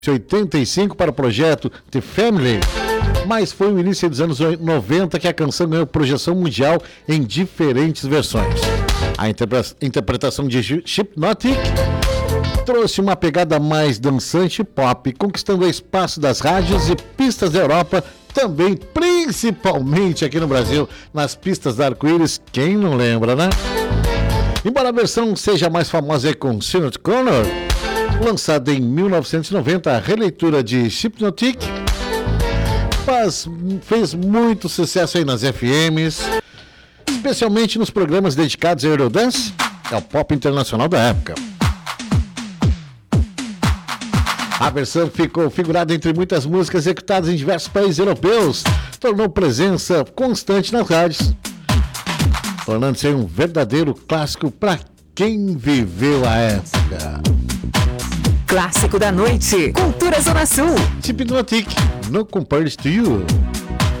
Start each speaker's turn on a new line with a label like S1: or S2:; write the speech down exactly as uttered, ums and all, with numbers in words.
S1: oitenta e cinco para o projeto The Family, mas foi no início dos anos noventa que a canção ganhou projeção mundial em diferentes versões. A interpre- interpretação de Hypnotic trouxe uma pegada mais dançante pop, conquistando o espaço das rádios e pistas da Europa, também principalmente aqui no Brasil, nas pistas da Arco-Íris, quem não lembra, né? Embora a versão seja mais famosa com Sinead O'Connor, lançada em mil novecentos e noventa, a releitura de Hypnotic faz, fez muito sucesso aí nas F Ms, especialmente nos programas dedicados a Eurodance, é o pop internacional da época. A versão ficou figurada entre muitas músicas executadas em diversos países europeus, tornou presença constante nas rádios, tornando-se um verdadeiro clássico para quem viveu a época.
S2: Clássico da noite, Cultura Zona Sul.
S1: Hypnotic, No Compares to You.